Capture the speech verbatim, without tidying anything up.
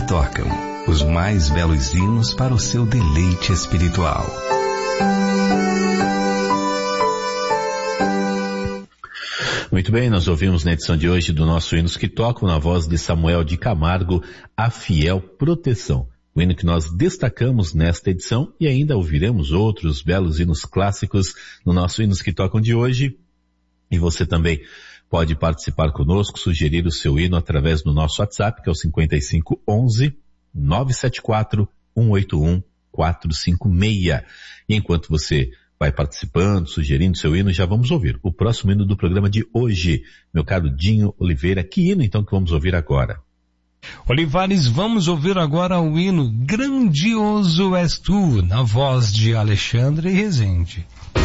tocam, os mais belos hinos para o seu deleite espiritual. Muito bem, nós ouvimos na edição de hoje do nosso Hinos que Tocam, na voz de Samuel de Camargo, A Fiel Proteção. O hino que nós destacamos nesta edição, e ainda ouviremos outros belos hinos clássicos no nosso Hinos que Tocam de hoje. E você também pode participar conosco, sugerir o seu hino através do nosso WhatsApp, que é o cinquenta e cinco, onze, nove sete quatro, um oito um, quatro cinco seis. E enquanto você vai participando, sugerindo seu hino, já vamos ouvir o próximo hino do programa de hoje. Meu caro Dinho Oliveira, que hino então que vamos ouvir agora? Olivares, vamos ouvir agora o hino Grandioso És Tu, na voz de Alexandre Rezende.